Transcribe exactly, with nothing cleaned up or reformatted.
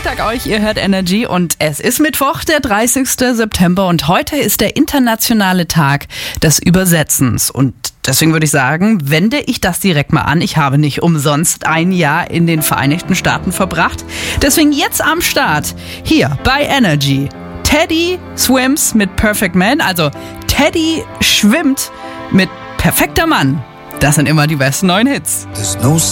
Freitag euch, ihr hört Energy und es ist Mittwoch, der dreißigster September und heute ist der internationale Tag des Übersetzens und deswegen würde ich sagen, wende ich das direkt mal an. Ich habe nicht umsonst ein Jahr in den Vereinigten Staaten verbracht. Deswegen jetzt am Start, hier bei Energy. Teddy swims mit Perfect Man, also Teddy schwimmt mit perfekter Mann. Das sind immer die besten neuen Hits. There's no